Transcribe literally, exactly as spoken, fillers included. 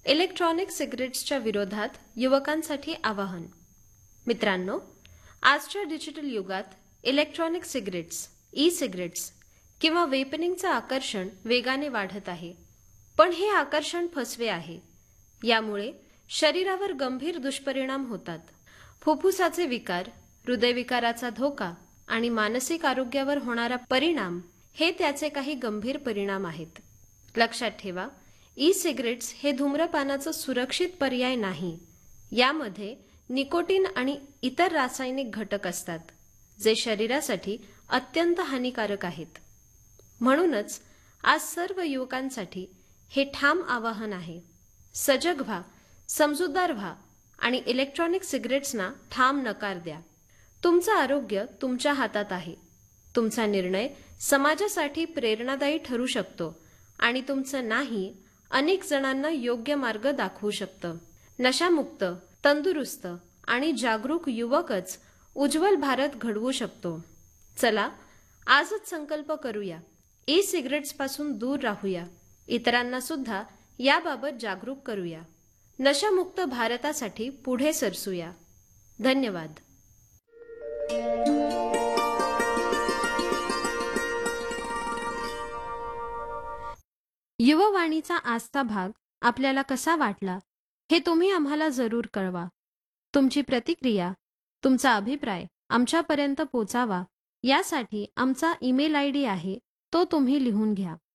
Electronic सिगारेट्सच्या विरोधात युवकांसाठी आवाहन. मित्रांनो, आजच्या डिजिटल युगात इलेक्ट्रॉनिक सिगारेट्स, ई सिगारेट्स किंवा वेपनिंगचं आकर्षण वेगाने वाढत आहे. पण हे आकर्षण फसवे आहे. यामुळे शरीरावर गंभीर दुष्परिणाम होतात. फुफ्फुसाचे विकार, हृदयविकाराचा धोका आणि मानसिक आरोग्यावर होणारा परिणाम हे त्याचे काही गंभीर परिणाम आहेत. लक्षात ठेवा, ई सिगारेट्स हे धूम्रपानाचं सुरक्षित पर्याय नाही. यामध्ये निकोटीन आणि इतर रासायनिक घटक असतात, जे शरीरासाठी अत्यंत हानिकारक आहेत. म्हणूनच आज सर्व युवकांसाठी हे ठाम आवाहन आहे. सजग व्हा, समजूतदार व्हा आणि इलेक्ट्रॉनिक सिगारेट्सना ठाम नकार द्या. तुमचं आरोग्य तुमच्या हातात आहे. तुमचा निर्णय समाजासाठी प्रेरणादायी ठरू शकतो आणि तुमचं नाही अनेक जणांना योग्य मार्ग दाखवू शकतं. नशामुक्त, तंदुरुस्त आणि जागरूक युवकच उज्ज्वल भारत घडवू शकतो. चला, आजच संकल्प करूया. ई सिगारेट्स पासून दूर राहूया. इतरांना सुद्धा याबाबत जागरूक करूया. नशामुक्त भारतासाठी पुढे सरसूया. धन्यवाद. युववाणीचा आजचा भाग आपल्याला कसा वाटला हे तुम्ही आम्हाला जरूर कळवा. तुमची प्रतिक्रिया, तुमचा अभिप्राय आमच्यापर्यंत पोचावा यासाठी आमचा ईमेल आय डी आहे, तो तुम्ही लिहून घ्या.